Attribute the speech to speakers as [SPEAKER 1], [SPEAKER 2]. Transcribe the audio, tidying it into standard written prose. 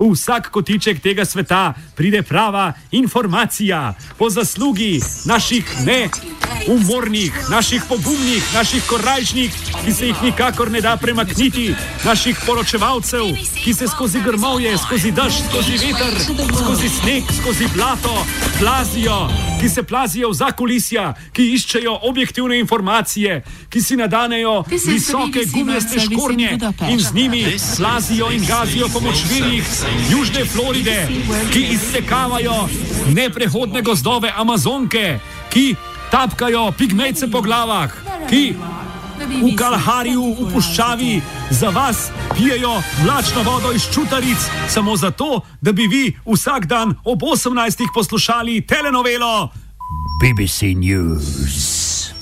[SPEAKER 1] V vsak kotiček tega sveta pride prava informacija po zaslugi naših neumornih, naših pogumnih, naših korajžnih, ki se jih nikakor ne da premakniti, naših poročevalcev, ki se skozi grmovje, skozi dež, skozi veter, skozi sneg, skozi blato plazijo, ki se plazijo v zakulisja, ki iščejo objektivne informacije, ki si nadanejo visoke gumaste škornje in z njimi plazijo in gazijo po močvirjih Južne Floride, ki izsekavajo neprehodne gozdove Amazonke, ki tapkajo pigmejce po glavah, ki v Kalhariju v puščavi za vas pijejo mlačno vodo iz čutaric, samo zato, da bi vi vsak dan ob 18. poslušali telenovelo BBC News.